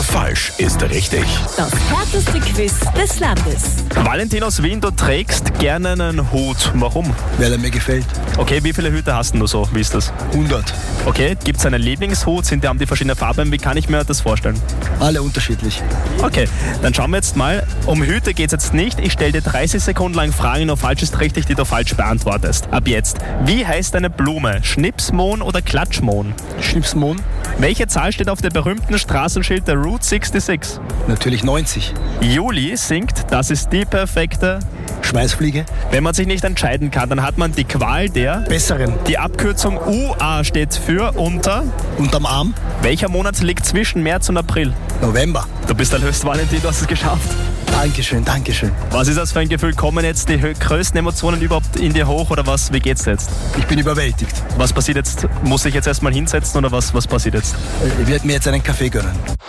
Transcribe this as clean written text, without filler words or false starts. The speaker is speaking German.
Nur falsch ist richtig. Das härteste Quiz des Landes. Valentin aus Wien, du trägst gerne einen Hut. Warum? Weil er mir gefällt. Okay, wie viele Hüte hast denn du so? Wie ist das? 100. Okay, gibt es einen Lieblingshut? Haben die verschiedene Farben? Wie kann ich mir das vorstellen? Alle unterschiedlich. Okay, dann schauen wir jetzt mal. Um Hüte geht es jetzt nicht. Ich stelle dir 30 Sekunden lang Fragen, nur falsch ist richtig, die du falsch beantwortest. Ab jetzt. Wie heißt eine Blume? Schnipsmohn oder Klatschmohn? Schnipsmohn? Welche Zahl steht auf dem berühmten Straßenschild der Route 66? Natürlich 90. Juli singt, das ist die perfekte. Schweißfliege? Wenn man sich nicht entscheiden kann, dann hat man die Qual der. Besseren. Die Abkürzung UA steht für unter. Unterm Arm? Welcher Monat liegt zwischen März und April? November. Du bist erlöst, Valentin, du hast es geschafft. Dankeschön, Dankeschön. Was ist das für ein Gefühl? Kommen jetzt die größten Emotionen überhaupt in dir hoch oder was? Wie geht's jetzt? Ich bin überwältigt. Was passiert jetzt? Muss ich jetzt erstmal hinsetzen oder was passiert jetzt? Ich werde mir jetzt einen Kaffee gönnen.